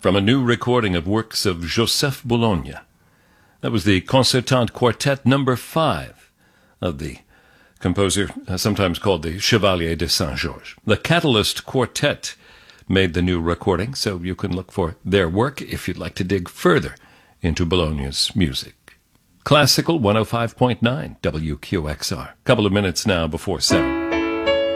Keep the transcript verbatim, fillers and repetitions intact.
from a new recording of works of Joseph Bologna. That was the Concertante Quartet number five of the composer, uh, sometimes called the Chevalier de Saint-Georges. The Catalyst Quartet made the new recording, so you can look for their work if you'd like to dig further into Bologna's music. Classical one oh five point nine W Q X R. Couple of minutes now before seven.